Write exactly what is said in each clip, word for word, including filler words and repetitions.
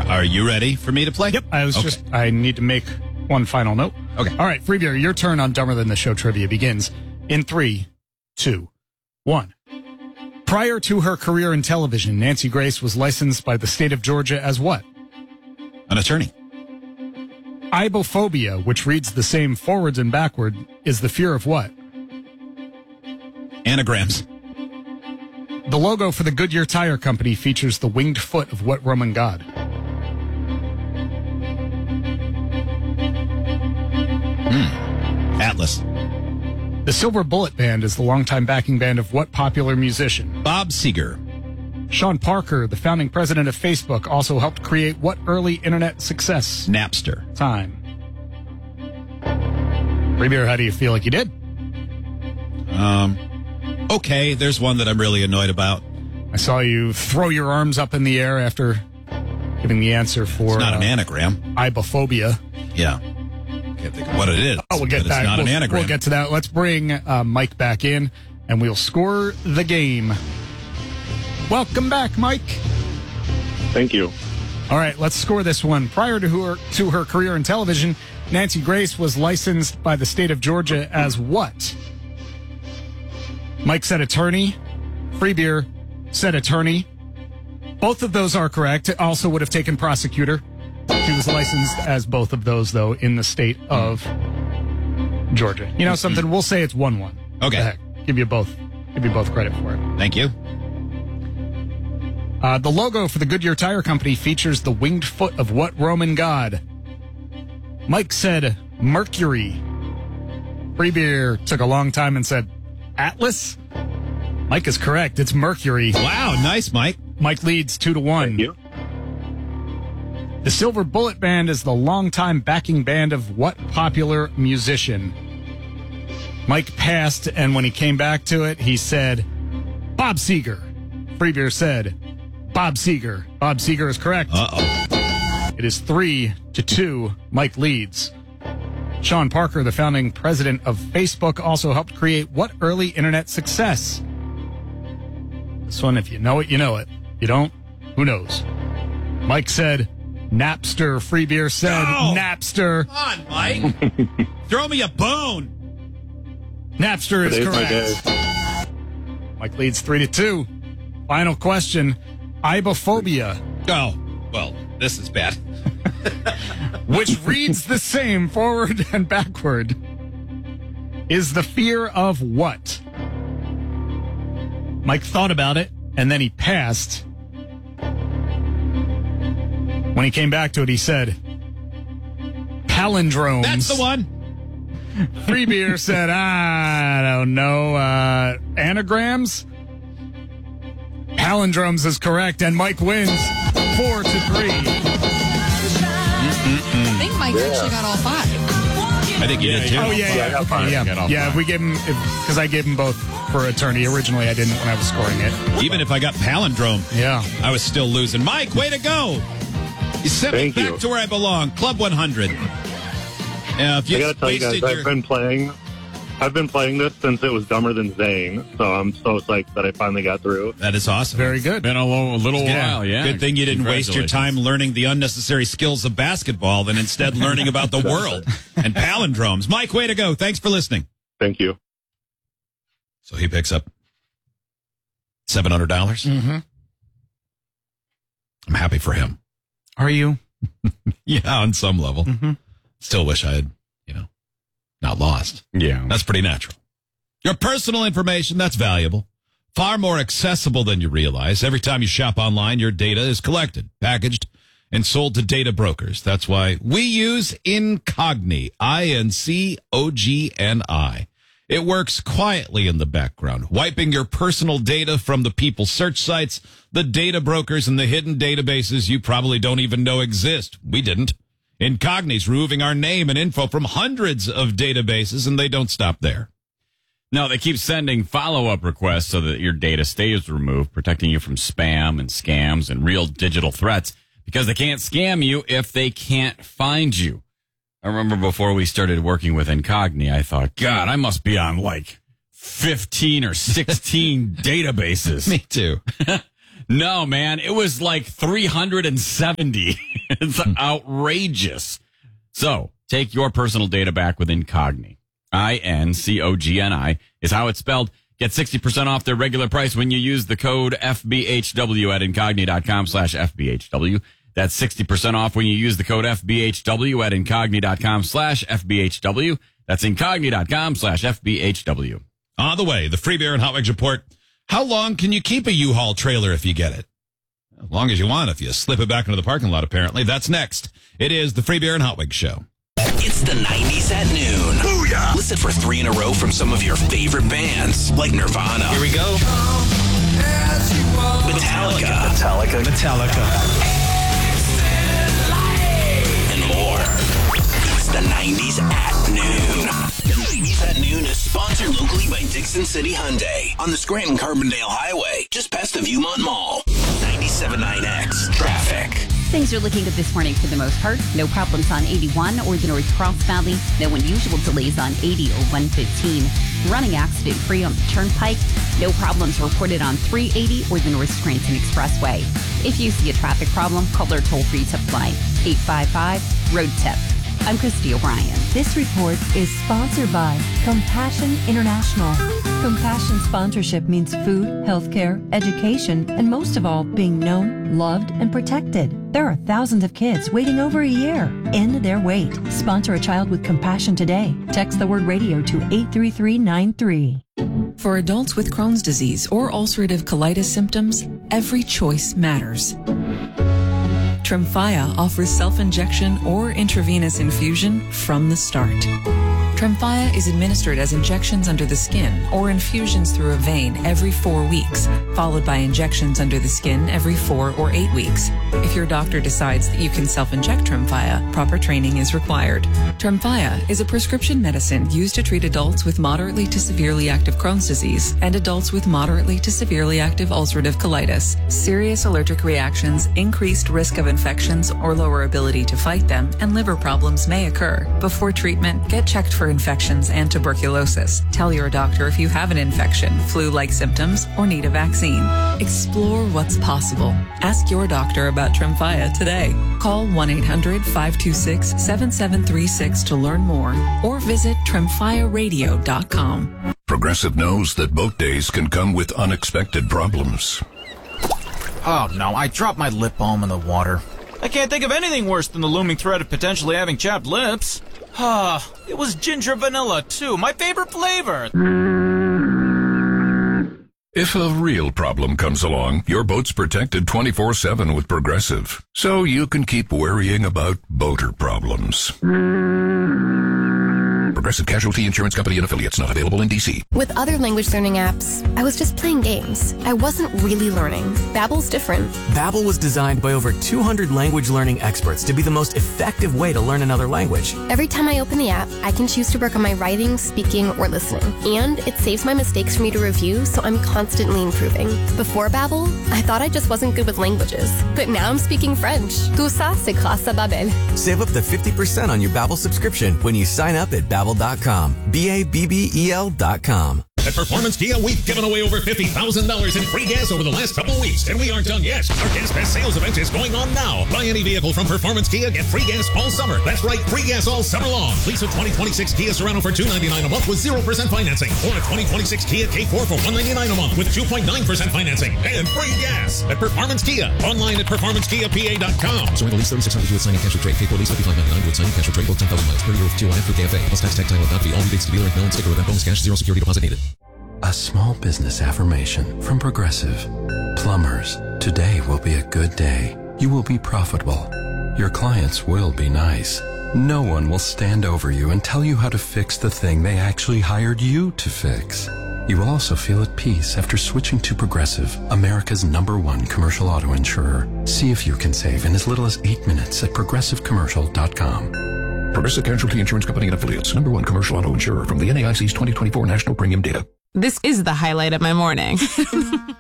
Are you ready for me to play? Yep. I was Okay. just, I need to make one final note. Okay. All right, Free Beer, your turn on Dumber Than the Show trivia begins in three, two, one. Prior to her career in television, Nancy Grace was licensed by the state of Georgia as what? An attorney. Ibophobia, which reads the same forwards and backward, is the fear of what? Anagrams. The logo for the Goodyear Tire Company features the winged foot of what Roman god? Hmm. Atlas. The Silver Bullet Band is the longtime backing band of what popular musician? Bob Seger. Sean Parker, the founding president of Facebook, also helped create what early internet success? Napster. Time. Free Beer, how do you feel like you did? Um. Okay, there's one that I'm really annoyed about. I saw you throw your arms up in the air after giving the answer for It's not an uh, anagram. ibophobia. Yeah. Can't think of what it is. Oh, we'll get but that. It's not we'll, an anagram. We'll get to that. Let's bring uh, Mike back in, and we'll score the game. Welcome back, Mike. Thank you. All right, let's score this one. Prior to her to her career in television, Nancy Grace was licensed by the state of Georgia as what? Mike said attorney. Free Beer said attorney. Both of those are correct. It also would have taken prosecutor. She was licensed as both of those, though, in the state of Georgia. You know something? We'll say it's one one. Okay. The heck? Give you both. Give you both credit for it. Thank you. Uh, the logo for the Goodyear Tire Company features the winged foot of what Roman god? Mike said Mercury. Free Beer took a long time and said Atlas. Mike is correct. It's Mercury. Wow, nice, Mike. Mike leads two to one. Thank you. The Silver Bullet Band is the longtime backing band of what popular musician? Mike passed, and when he came back to it, he said Bob Seger. Free Beer said Bob Seger. Bob Seger is correct. Uh-oh. It is three to two. Mike leads. Sean Parker, the founding president of Facebook, also helped create what early internet success? This one, if you know it, you know it. You don't, who knows? Mike said Napster. Free Beer said No! Napster. Come on, Mike. Throw me a bone. Napster is Today's my correct. day. Mike leads three to two. Final question. Ibophobia, Oh, well, this is bad. which reads the same forward and backward, is the fear of what? Mike thought about it, and then he passed. When he came back to it, he said, palindromes. That's the one. Free Beer said, I don't know, uh, anagrams? Palindromes is correct, and Mike wins four to three. I think Mike actually got all five. I think you did, too. Oh, yeah, yeah. I got Okay, five. yeah. Got all Yeah, five. if we gave him, because I gave him both for attorney. Originally, I didn't when I was scoring it. Even if I got palindrome, Yeah. I was still losing. Mike, way to go. You sent me Thank back you. to where I belong. Club one hundred. Yeah, if you I gotta tell you guys, wasted I've your... been playing. I've been playing this since it was dumber than Zane, so I'm so psyched that I finally got through. That is awesome. Very good. Been a little, a little Yeah. while, yeah. Good thing you didn't waste your time Congratulations. learning the unnecessary skills of basketball than instead learning about the world and palindromes. Mike, way to go. Thanks for listening. Thank you. So he picks up seven hundred dollars. Mm-hmm. I'm happy for him. Are you? Yeah, on some level. Mm-hmm. Still wish I had, you know, not lost. Yeah. That's pretty natural. Your personal information, that's valuable. Far more accessible than you realize. Every time you shop online, your data is collected, packaged, and sold to data brokers. That's why we use Incogni, I N C O G N I. It works quietly in the background, wiping your personal data from the people's search sites, the data brokers, and the hidden databases you probably don't even know exist. We didn't. Incogni's removing our name and info from hundreds of databases, and they don't stop there. No, they keep sending follow-up requests so that your data stays removed, protecting you from spam and scams and real digital threats, because they can't scam you if they can't find you. I remember before we started working with Incogni, I thought, God, I must be on like fifteen or sixteen databases. Me too. No, man, it was like three hundred seventy. It's outrageous. So take your personal data back with Incogni. I N C O G N I is how it's spelled. Get sixty percent off their regular price when you use the code F B H W at Incogni.com slash FBHW. That's sixty percent off when you use the code F B H W at Incogni.com slash FBHW. That's Incogni.com slash FBHW. On the way, the Free Beer and Hot Wigs report. How long can you keep a U-Haul trailer if you get it? As long as you want, if you slip it back into the parking lot, apparently. That's next. It is the Free Beer and Hot Wigs show. It's the nineties at noon. Booyah! Listen for three in a row from some of your favorite bands, like Nirvana. Here we go. Metallica. Metallica. Metallica. And more. It's the nineties at noon. The nineties at noon is sponsored locally by Dixon City Hyundai on the Scranton Carbondale Highway, just past the Viewmont Mall. ninety-seven point nine X Traffic. Things are looking good this morning for the most part. No problems on eighty-one or the North Cross Valley. No unusual delays on eighty or one fifteen. Running accident-free on the Turnpike. No problems reported on three eighty or the North Scranton Expressway. If you see a traffic problem, call our toll-free tip line, eight five five, road tip. I'm Christy O'Brien. This report is sponsored by Compassion International. Compassion sponsorship means food, healthcare, education, and most of all, being known, loved, and protected. There are thousands of kids waiting over a year. End their wait. Sponsor a child with compassion today. Text the word radio to eight three three nine three. For adults with Crohn's disease or ulcerative colitis symptoms, every choice matters. Tremfya offers self-injection or intravenous infusion from the start. Tremfya is administered as injections under the skin or infusions through a vein every four weeks, followed by injections under the skin every four or eight weeks. If your doctor decides that you can self-inject Tremfya, proper training is required. Tremfya is a prescription medicine used to treat adults with moderately to severely active Crohn's disease and adults with moderately to severely active ulcerative colitis. Serious allergic reactions, increased risk of infections or lower ability to fight them, and liver problems may occur. Before treatment, get checked for infections and tuberculosis. Tell your doctor if you have an infection, flu-like symptoms, or need a vaccine. Explore what's possible. Ask your doctor about Tremfya today. Call one eight hundred five two six seven seven three six to learn more or visit tremfya radio dot com. Progressive knows that boat days can come with unexpected problems. Oh no, I dropped my lip balm in the water. I can't think of anything worse than the looming threat of potentially having chapped lips. Ah, it was ginger vanilla, too. My favorite flavor. If a real problem comes along, your boat's protected twenty-four seven with Progressive. So you can keep worrying about boater problems. Progressive Casualty Insurance Company and Affiliates, not available in D C. With other language learning apps, I was just playing games. I wasn't really learning. Babbel's different. Babbel was designed by over two hundred language learning experts to be the most effective way to learn another language. Every time I open the app, I can choose to work on my writing, speaking, or listening. And it saves my mistakes for me to review, so I'm constantly improving. Before Babbel, I thought I just wasn't good with languages. But now I'm speaking French. Tout ça, c'est grâce à Babbel. Save up to fifty percent on your Babbel subscription when you sign up at Babbel dot com. B A B B E L dot com. At Performance Kia, we've given away over fifty thousand dollars in free gas over the last couple of weeks, and we aren't done yet. Our Gas Fest sales event is going on now. Buy any vehicle from Performance Kia, get free gas all summer. That's right, free gas all summer long. Lease a twenty twenty-six Kia Sorento for two hundred ninety-nine dollars a month with zero percent financing, or a twenty twenty-six Kia K four for one hundred ninety-nine dollars a month with two point nine percent financing and free gas at Performance Kia. Online at performance kia p a dot com. Sorento lease thirty-six hundred with signing cash or trade. K four lease fifty-five ninety-nine with signing cash or trade. Both ten thousand miles per year with T O N through K F A. Plus tax, tag, title, not fee. All rebates to dealer and no sticker with that bonus cash. Zero security deposit needed. A small business affirmation from Progressive. Plumbers, today will be a good day. You will be profitable. Your clients will be nice. No one will stand over you and tell you how to fix the thing they actually hired you to fix. You will also feel at peace after switching to Progressive, America's number one commercial auto insurer. See if you can save in as little as eight minutes at progressive commercial dot com. Progressive Casualty Insurance Company and Affiliates, number one commercial auto insurer from the N A I C's twenty twenty-four National Premium Data. This is the highlight of my morning. Hey,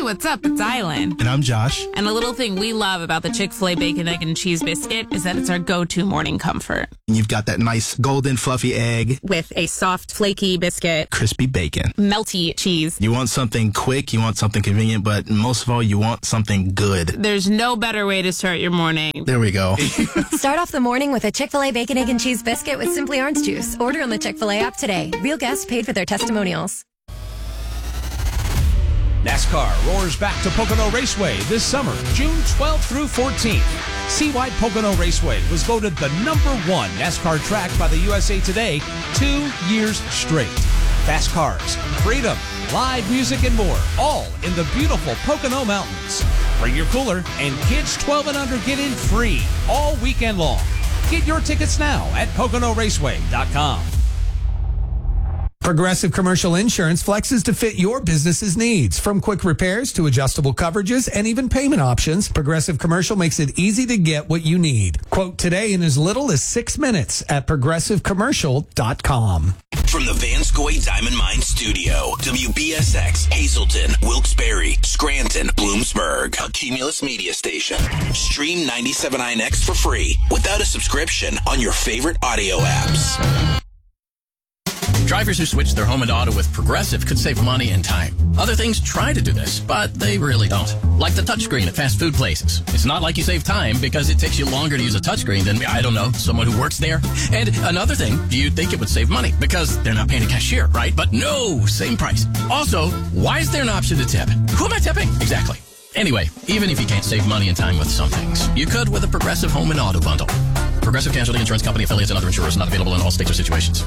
Hey, what's up? It's Island. And I'm Josh. And a little thing we love about the Chick-fil-A Bacon, Egg, and Cheese Biscuit is that it's our go-to morning comfort. And you've got that nice golden fluffy egg. With a soft, flaky biscuit. Crispy bacon. Melty cheese. You want something quick, you want something convenient, but most of all, you want something good. There's no better way to start your morning. There we go. Start off the morning with a Chick-fil-A Bacon, Egg, and Cheese Biscuit with Simply Orange Juice. Order on the Chick-fil-A app today. Real guests paid for their testimonials. NASCAR roars back to Pocono Raceway this summer, June twelfth through fourteenth. C-Wide Pocono Raceway was voted the number one NASCAR track by the U S A Today two years straight. Fast cars, freedom, live music, and more, all in the beautiful Pocono Mountains. Bring your cooler, and kids twelve and under get in free all weekend long. Get your tickets now at Pocono Raceway dot com. Progressive Commercial Insurance flexes to fit your business's needs. From quick repairs to adjustable coverages and even payment options, Progressive Commercial makes it easy to get what you need. Quote today in as little as six minutes at progressive commercial dot com. From the Vanscoy Diamond Mine Studio, W B S X, Hazleton, Wilkes-Barre, Scranton, Bloomsburg, a Cumulus media station. Stream ninety-seven point nine X for free without a subscription on your favorite audio apps. Drivers who switch their home and auto with Progressive could save money and time. Other things try to do this, but they really don't. Like the touchscreen at fast food places. It's not like you save time because it takes you longer to use a touchscreen than, I don't know, someone who works there. And another thing, you'd think it would save money because they're not paying a cashier, right? But no, same price. Also, why is there an option to tip? Who am I tipping? Exactly. Anyway, even if you can't save money and time with some things, you could with a Progressive home and auto bundle. Progressive Casualty Insurance Company, affiliates, and other insurers not available in all states or situations.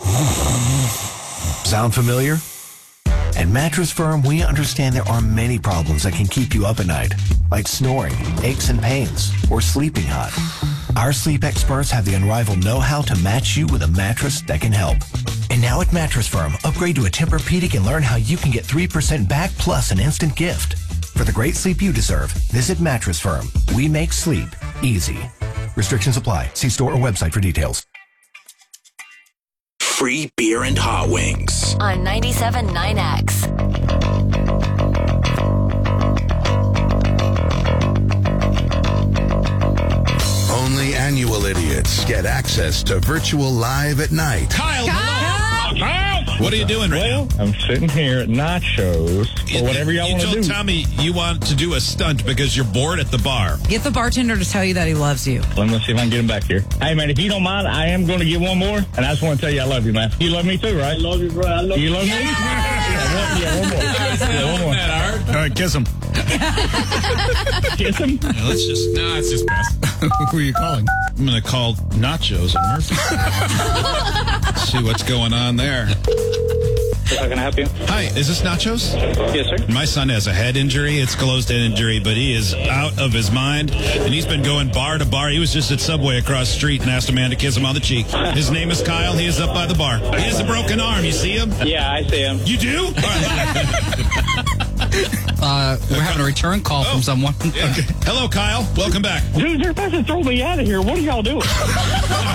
Sound familiar? At Mattress Firm, we understand there are many problems that can keep you up at night, like snoring, aches and pains, or sleeping hot. Our sleep experts have the unrivaled know-how to match you with a mattress that can help. And now at Mattress Firm, upgrade to a Tempur-Pedic and learn how you can get three percent back plus an instant gift. For the great sleep you deserve, visit Mattress Firm. We make sleep easy. Restrictions apply. See store or website for details. Free beer and hot wings. On ninety-seven point nine X. Only annual idiots get access to virtual live at night. Kyle, hello. What are you doing right well, now? I'm sitting here at nachos or whatever y'all want to do. You told Tommy you want to do a stunt because you're bored at the bar. Get the bartender to tell you that he loves you. Let me see if I can get him back here. Hey, man, if you don't mind, I am going to get one more. And I just want to tell you I love you, man. You love me too, right? I love you, bro. I love you. You love yeah. me? Yeah, one, yeah, one more. Yeah, one more. All right, kiss him. Kiss him? Yeah, let's just, no, it's just best. Who are you calling? I'm going to call Nachos at Murphy. See what's going on there. How can I help you? Hi, is this Nachos? Yes, sir. My son has a head injury. It's closed head injury, but he is out of his mind, and he's been going bar to bar. He was just at Subway across the street and asked a man to kiss him on the cheek. His name is Kyle. He is up by the bar. He has a broken arm. You see him? Yeah, I see him. You do? All right. Uh, we're having a return call oh, from someone. Yeah. Okay. Hello, Kyle. Welcome back. Dude, they're about to throw me out of here. What are y'all doing?